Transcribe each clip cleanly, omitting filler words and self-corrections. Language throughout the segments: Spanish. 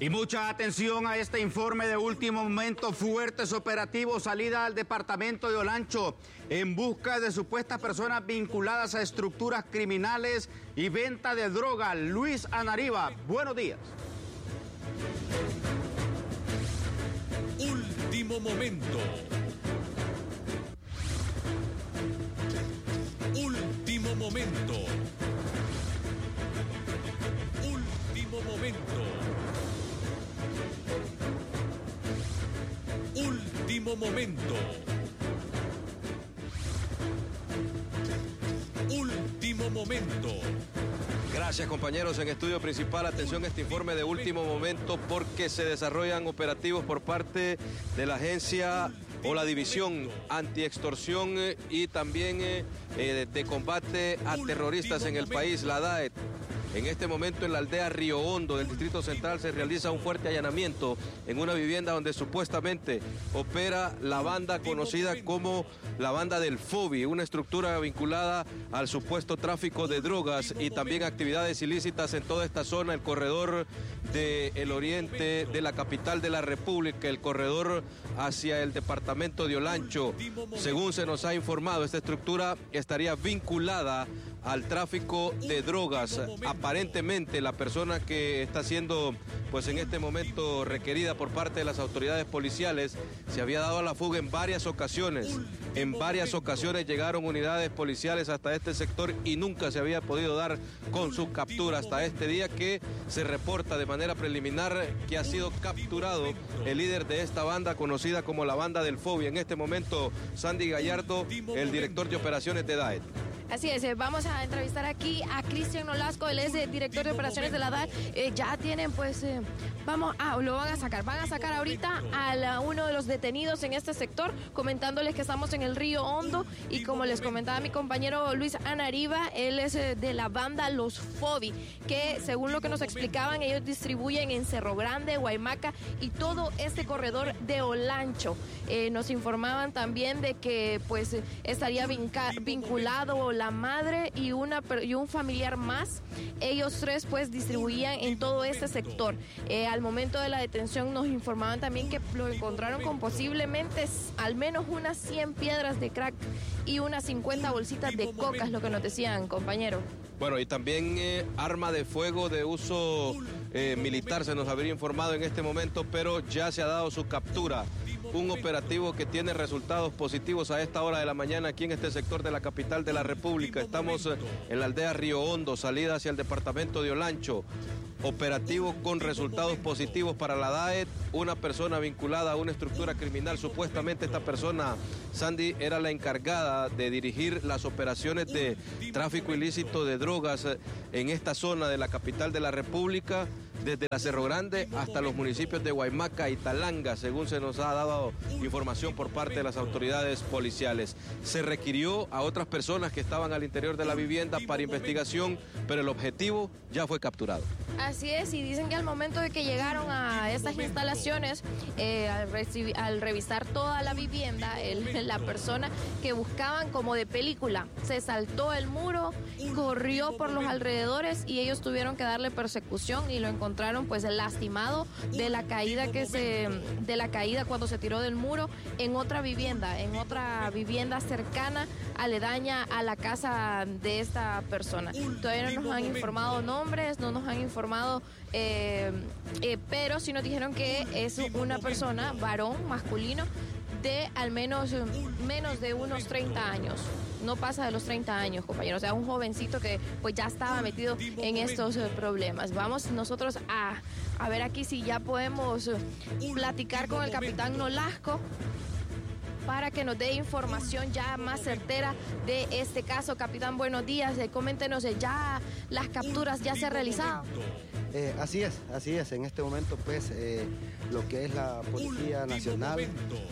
Y mucha atención a este informe de último momento. Fuertes operativos, salida al departamento de Olancho en busca de supuestas personas vinculadas a estructuras criminales y venta de droga. Luis Anariva, buenos días. Último momento. Último momento. Último momento. Último momento. Último momento. Gracias, compañeros. En estudio principal, atención a este informe de último momento porque se desarrollan operativos por parte de la agencia o la división antiextorsión y también de combate a terroristas en el país, la DAET. En este momento en la aldea Río Hondo del Distrito Central se realiza un fuerte allanamiento en una vivienda donde supuestamente opera la banda conocida como la banda del FOBI, una estructura vinculada al supuesto tráfico de drogas y también actividades ilícitas en toda esta zona, el corredor del oriente de la capital de la República, el corredor hacia el departamento de Olancho. Según se nos ha informado, esta estructura estaría vinculada al tráfico de drogas. Aparentemente la persona que está siendo pues en este momento requerida por parte de las autoridades policiales se había dado a la fuga en varias ocasiones. En varias ocasiones llegaron unidades policiales hasta este sector y nunca se había podido dar con su captura hasta este día que se reporta de manera preliminar que ha sido capturado el líder de esta banda conocida como la banda del FOBI. En este momento, Sandy Gallardo, el director de operaciones de DAET. Así es, vamos a entrevistar aquí a Cristian Nolasco, él es el director de operaciones de la DAET. Ya tienen pues, lo van a sacar ahorita a uno de los detenidos en este sector, comentándoles que estamos en el Río Hondo y como les comentaba mi compañero Luis Anariva, él es de la banda Los Fobi, que según lo que nos explicaban, ellos distribuyen en Cerro Grande, Guaymaca y todo este corredor de Olancho. Nos informaban también de que pues estaría vinculado la madre y un familiar más. Ellos tres pues distribuían en todo este sector. Al momento de la detención nos informaban también que lo encontraron con posiblemente al menos unas 100 piedras de crack y unas 50 bolsitas de coca, es lo que nos decían, compañero. Bueno, y también arma de fuego de uso militar se nos habría informado en este momento, pero ya se ha dado su captura. Un operativo que tiene resultados positivos a esta hora de la mañana aquí en este sector de la capital de la República. Estamos en la aldea Río Hondo, salida hacia el departamento de Olancho. Operativo con resultados positivos para la DAET, una persona vinculada a una estructura criminal. Supuestamente esta persona, Sandy, era la encargada de dirigir las operaciones de tráfico ilícito de drogas en esta zona de la capital de la República, desde la Cerro Grande hasta los municipios de Guaymaca y Talanga, según se nos ha dado información por parte de las autoridades policiales. Se requirió a otras personas que estaban al interior de la vivienda para investigación, pero el objetivo ya fue capturado. Así es, y dicen que al momento de que llegaron a estas instalaciones, al revisar toda la vivienda, la persona que buscaban como de película, se saltó el muro, corrió por los alrededores y ellos tuvieron que darle persecución y lo encontraron pues lastimado de la caída cuando se tiró del muro en otra vivienda cercana, aledaña a la casa de esta persona. Todavía no nos han informado nombres, no nos han informado, pero sí nos dijeron que es una persona, varón, masculino, de al menos de unos 30 años. No pasa de los 30 años, compañeros. O sea, un jovencito que pues ya estaba metido en estos problemas. Vamos nosotros a ver aquí si ya podemos platicar con el capitán Nolasco para que nos dé información ya más certera de este caso. Capitán, buenos días. Coméntenos, ya las capturas ya se han realizado. Así es. En este momento, pues, lo que es la Policía Nacional,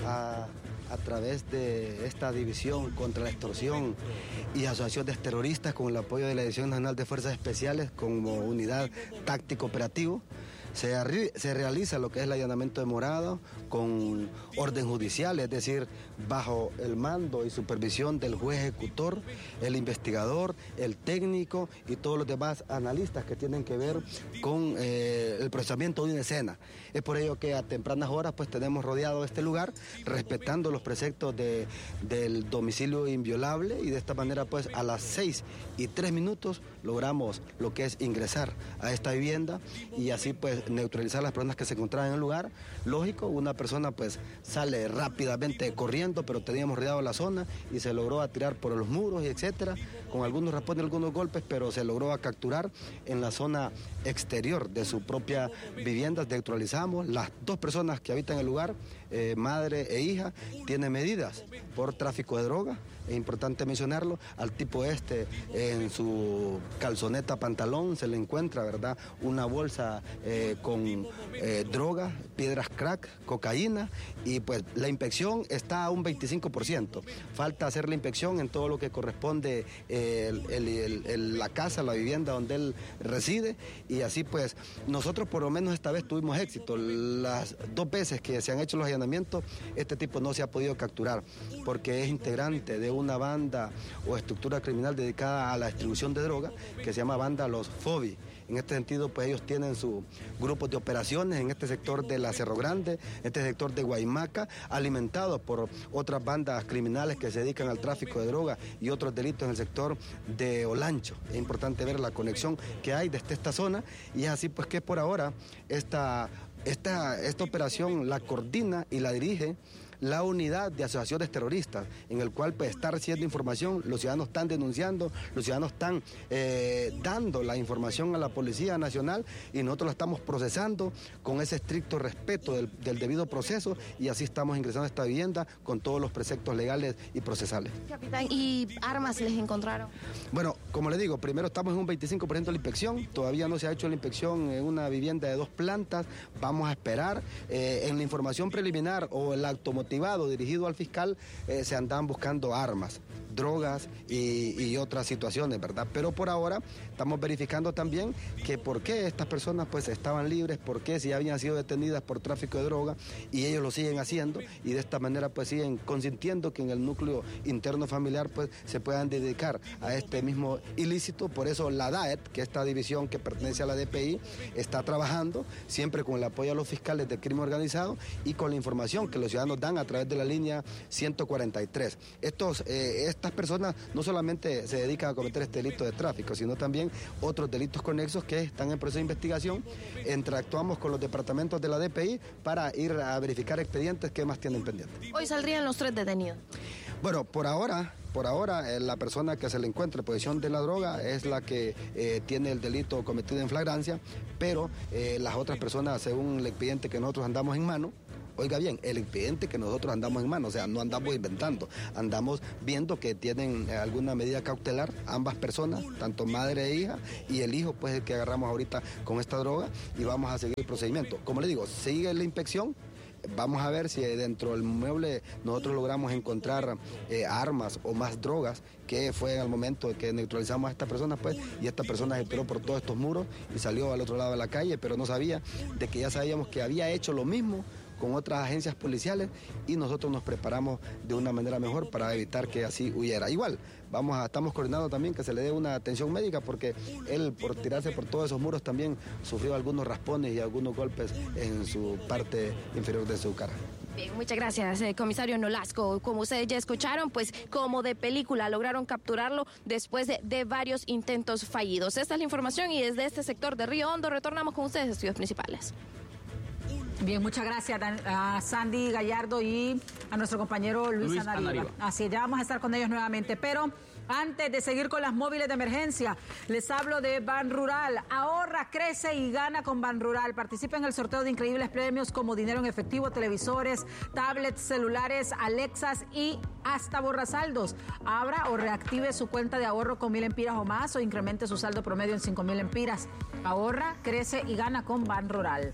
a través de esta división contra la extorsión y asociaciones terroristas, con el apoyo de la Dirección Nacional de Fuerzas Especiales como unidad táctico operativo, Se realiza lo que es el allanamiento de morada con orden judicial, es decir, bajo el mando y supervisión del juez ejecutor, el investigador, el técnico y todos los demás analistas que tienen que ver con el procesamiento de una escena. Es por ello que a tempranas horas pues tenemos rodeado este lugar, respetando los preceptos del domicilio inviolable, y de esta manera pues a las 6:03 logramos lo que es ingresar a esta vivienda y así pues neutralizar a las personas que se encontraban en el lugar. Lógico, una persona pues sale rápidamente corriendo, pero teníamos rodeado la zona y se logró atirar por los muros y etcétera, con algunos raspones, algunos golpes, pero se logró capturar en la zona exterior de su propia vivienda. Neutralizamos las 2 personas que habitan el lugar, madre e hija, tienen medidas por tráfico de droga. Es importante mencionarlo. Al tipo en su calzoneta, pantalón, se le encuentra, ¿verdad?, una bolsa con droga, piedras crack, cocaína, y pues la inspección está a un 25%. Falta hacer la inspección en todo lo que corresponde la casa, la vivienda donde él reside, y así pues nosotros por lo menos esta vez tuvimos éxito. Las 2 veces que se han hecho los allanamientos, este tipo no se ha podido capturar porque es integrante de una banda o estructura criminal dedicada a la distribución de droga que se llama Banda Los Fobi. En este sentido, pues ellos tienen sus grupos de operaciones en este sector de la Cerro Grande, este sector de Guaymaca, alimentados por otras bandas criminales que se dedican al tráfico de droga y otros delitos en el sector de Olancho. Es importante ver la conexión que hay desde esta zona, y es así pues que por ahora esta operación la coordina y la dirige la unidad de asociaciones terroristas, en el cual pues está recibiendo información, los ciudadanos están denunciando, los ciudadanos están dando la información a la Policía Nacional, y nosotros la estamos procesando con ese estricto respeto del debido proceso, y así estamos ingresando a esta vivienda con todos los preceptos legales y procesales. Capitán, ¿y armas les encontraron? Bueno, como le digo, primero estamos en un 25% de la inspección, todavía no se ha hecho la inspección en una vivienda de 2 plantas, vamos a esperar. En la información preliminar o el acto motivado dirigido al fiscal se andan buscando armas, drogas y otras situaciones, ¿verdad? Pero por ahora estamos verificando también que por qué estas personas pues estaban libres, por qué si habían sido detenidas por tráfico de droga, y ellos lo siguen haciendo, y de esta manera pues siguen consintiendo que en el núcleo interno familiar pues se puedan dedicar a este mismo ilícito. Por eso la DAET, que esta división que pertenece a la DPI, está trabajando siempre con el apoyo a los fiscales del crimen organizado y con la información que los ciudadanos dan a través de la línea 143. Estas personas no solamente se dedican a cometer este delito de tráfico, sino también otros delitos conexos que están en proceso de investigación. Interactuamos con los departamentos de la DPI para ir a verificar expedientes que más tienen pendientes. Hoy saldrían los 3 detenidos. Bueno, por ahora, la persona que se le encuentra en posesión de la droga es la que tiene el delito cometido en flagrancia, pero las otras personas, según el expediente que nosotros andamos en mano, oiga bien, el expediente que nosotros andamos en mano, o sea, no andamos inventando, andamos viendo que tienen alguna medida cautelar ambas personas, tanto madre e hija, y el hijo pues el que agarramos ahorita con esta droga, y vamos a seguir el procedimiento. Como le digo, sigue la inspección. Vamos a ver si dentro del mueble nosotros logramos encontrar armas o más drogas, que fue en el momento que neutralizamos a esta persona, pues, y esta persona se entró por todos estos muros y salió al otro lado de la calle, pero no sabía de que ya sabíamos que había hecho lo mismo con otras agencias policiales, y nosotros nos preparamos de una manera mejor para evitar que así huyera. Igual, estamos coordinando también que se le dé una atención médica, porque él, por tirarse por todos esos muros, también sufrió algunos raspones y algunos golpes en su parte inferior de su cara. Bien, muchas gracias, comisario Nolasco. Como ustedes ya escucharon, pues como de película lograron capturarlo después de varios intentos fallidos. Esta es la información, y desde este sector de Río Hondo retornamos con ustedes a estudios principales. Bien, muchas gracias a Sandy Gallardo y a nuestro compañero Luis Anariba. Así es, ya vamos a estar con ellos nuevamente, pero antes de seguir con las móviles de emergencia, les hablo de Banrural. Ahorra, crece y gana con Banrural. Participa en el sorteo de increíbles premios como dinero en efectivo, televisores, tablets, celulares, Alexas y hasta borrasaldos. Abra o reactive su cuenta de ahorro con 1,000 empiras o más, o incremente su saldo promedio en 5,000 empiras. Ahorra, crece y gana con Banrural.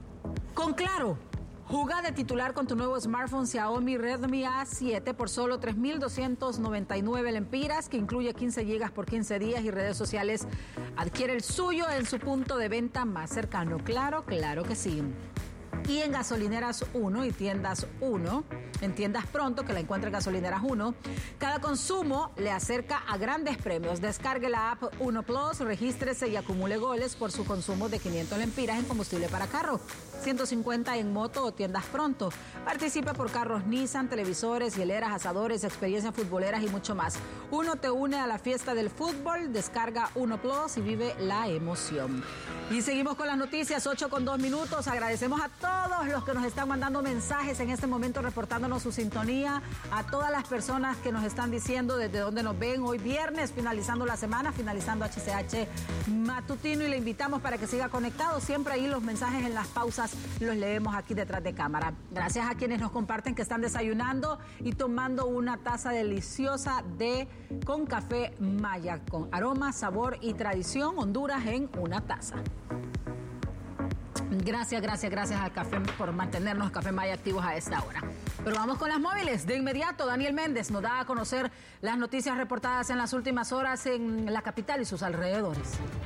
Con Claro, juga de titular con tu nuevo smartphone Xiaomi Redmi A7 por solo 3,299 lempiras, que incluye 15 gigas por 15 días y redes sociales Adquiere el suyo en su punto de venta más cercano. Claro que sí. Y en Gasolineras 1 y Tiendas 1, en Tiendas Pronto, que la encuentra en Gasolineras 1, cada consumo le acerca a grandes premios. Descargue la app 1 Plus, regístrese y acumule goles por su consumo de 500 lempiras en combustible para carro, 150 en moto o Tiendas Pronto. Participa por carros Nissan, televisores, hieleras, asadores, experiencias futboleras y mucho más. Uno te une a la fiesta del fútbol. Descarga 1 Plus y vive la emoción. Y seguimos con las noticias, 8:02. Agradecemos a todos los que nos están mandando mensajes en este momento, reportándonos su sintonía, a todas las personas que nos están diciendo desde dónde nos ven hoy viernes, finalizando la semana, finalizando HCH Matutino, y le invitamos para que siga conectado. Siempre ahí los mensajes en las pausas los leemos aquí detrás de cámara. Gracias a quienes nos comparten que están desayunando y tomando una taza deliciosa con café Maya, con aroma, sabor y tradición, Honduras en una taza. Gracias al café por mantenernos Café Maya activos a esta hora. Pero vamos con las móviles. De inmediato, Daniel Méndez nos da a conocer las noticias reportadas en las últimas horas en la capital y sus alrededores.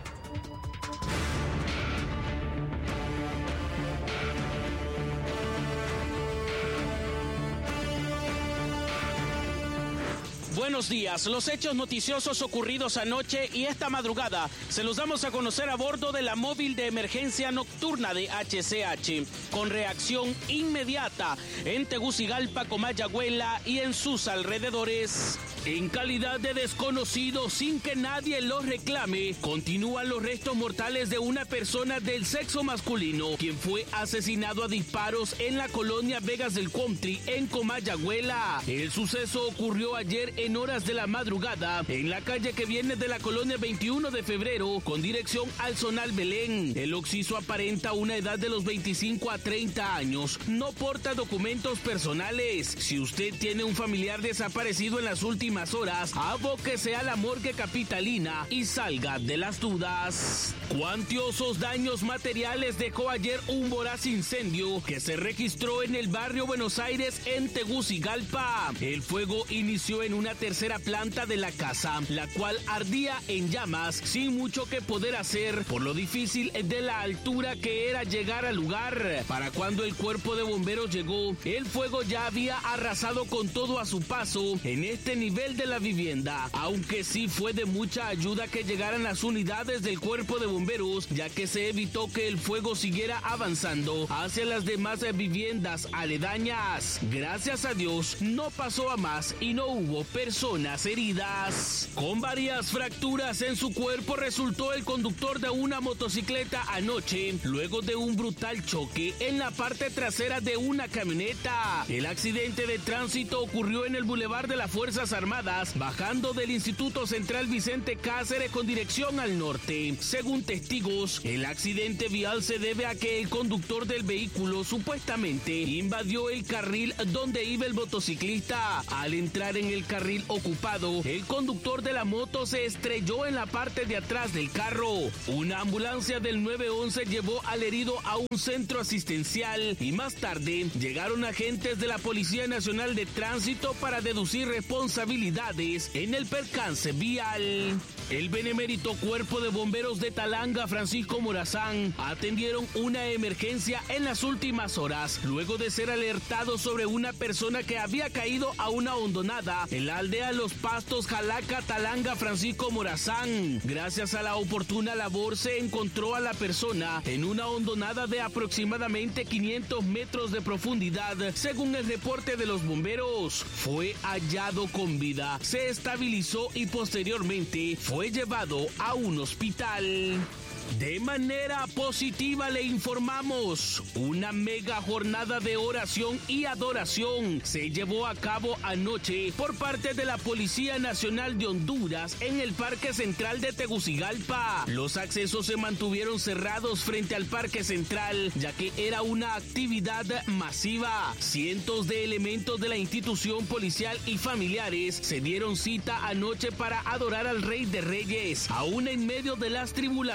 Buenos días. Los hechos noticiosos ocurridos anoche y esta madrugada se los damos a conocer a bordo de la móvil de emergencia nocturna de HCH, con reacción inmediata en Tegucigalpa, Comayagüela y en sus alrededores. En calidad de desconocidos, sin que nadie los reclame, continúan los restos mortales de una persona del sexo masculino, quien fue asesinado a disparos en la colonia Vegas del Country, en Comayagüela. El suceso ocurrió ayer en horas de la madrugada, en la calle que viene de la colonia 21 de febrero, con dirección al Zonal Belén. El occiso aparenta una edad de los 25 a 30 años. No porta documentos personales. Si usted tiene un familiar desaparecido en las últimas horas, abóquese a la morgue capitalina y salga de las dudas. Cuantiosos daños materiales dejó ayer un voraz incendio que se registró en el barrio Buenos Aires, en Tegucigalpa. El fuego inició en una tercera planta de la casa, la cual ardía en llamas sin mucho que poder hacer por lo difícil de la altura que era llegar al lugar. Para cuando el cuerpo de bomberos llegó, el fuego ya había arrasado con todo a su paso en este nivel de la vivienda, aunque sí fue de mucha ayuda que llegaran las unidades del cuerpo de bomberos, ya que se evitó que el fuego siguiera avanzando hacia las demás viviendas aledañas. Gracias a Dios no pasó a más y no hubo personas heridas. Con varias fracturas en su cuerpo resultó el conductor de una motocicleta anoche, luego de un brutal choque en la parte trasera de una camioneta. El accidente de tránsito ocurrió en el Boulevard de las Fuerzas Armadas, bajando del Instituto Central Vicente Cáceres con dirección al norte. Según testigos, el accidente vial se debe a que el conductor del vehículo supuestamente invadió el carril donde iba el motociclista. Al entrar en el carril ocupado, el conductor de la moto se estrelló en la parte de atrás del carro. Una ambulancia del 911 llevó al herido a un centro asistencial y más tarde llegaron agentes de la Policía Nacional de Tránsito para deducir responsabilidades en el percance vial. El benemérito Cuerpo de Bomberos de Talanga, Francisco Morazán, atendieron una emergencia en las últimas horas, luego de ser alertado sobre una persona que había caído a una hondonada en la aldea Los Pastos, Jalaca, Talanga, Francisco Morazán. Gracias a la oportuna labor se encontró a la persona en una hondonada de aproximadamente 500 metros de profundidad, según el reporte de los bomberos. Fue hallado con vida, se estabilizó y posteriormente fue llevado a un hospital. De manera positiva le informamos, una mega jornada de oración y adoración se llevó a cabo anoche por parte de la Policía Nacional de Honduras en el Parque Central de Tegucigalpa. Los accesos se mantuvieron cerrados frente al Parque Central, ya que era una actividad masiva. Cientos de elementos de la institución policial y familiares se dieron cita anoche para adorar al Rey de Reyes, aún en medio de las tribulaciones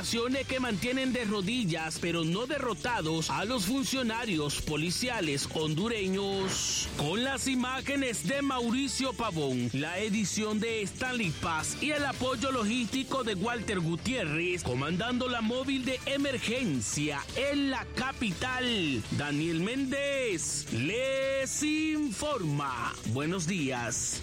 que mantienen de rodillas, pero no derrotados, a los funcionarios policiales hondureños. Con las imágenes de Mauricio Pavón, la edición de Stanley Paz y el apoyo logístico de Walter Gutiérrez, comandando la móvil de emergencia en la capital. Daniel Méndez les informa. Buenos días.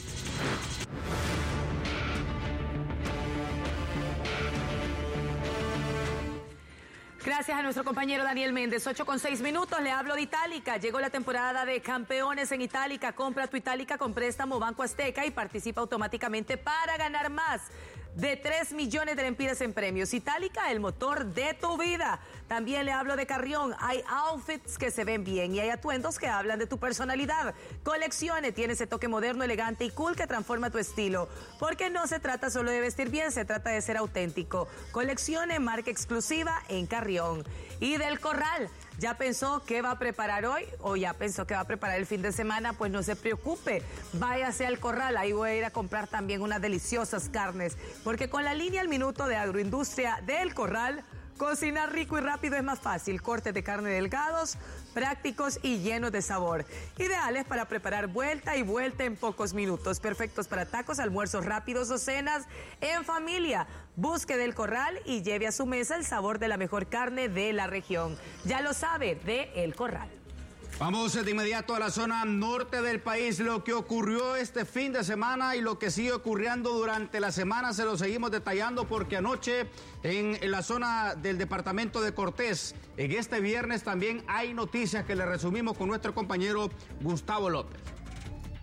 Gracias a nuestro compañero Daniel Méndez. 8:06. Le hablo de Itálica. Llegó la temporada de campeones en Itálica. Compra tu Itálica con préstamo Banco Azteca y participa automáticamente para ganar más de 3 millones de lempiras en premios. Itálica, el motor de tu vida. También le hablo de Carrión. Hay outfits que se ven bien y hay atuendos que hablan de tu personalidad. Coleccione, tiene ese toque moderno, elegante y cool que transforma tu estilo. Porque no se trata solo de vestir bien, se trata de ser auténtico. Coleccione, marca exclusiva en Carrión. Y del Corral. ¿Ya pensó qué va a preparar hoy? ¿O ya pensó qué va a preparar el fin de semana? Pues no se preocupe, váyase al Corral, ahí voy a ir a comprar también unas deliciosas carnes, porque con la línea al minuto de Agroindustria del Corral, cocinar rico y rápido es más fácil. Cortes de carne delgados, prácticos y llenos de sabor. Ideales para preparar vuelta y vuelta en pocos minutos. Perfectos para tacos, almuerzos rápidos o cenas en familia. Busque del Corral y lleve a su mesa el sabor de la mejor carne de la región. Ya lo sabe, de El Corral. Vamos de inmediato a la zona norte del país. Lo que ocurrió este fin de semana y lo que sigue ocurriendo durante la semana se lo seguimos detallando porque anoche en la zona del departamento de Cortés, en este viernes también hay noticias que le resumimos con nuestro compañero Gustavo López.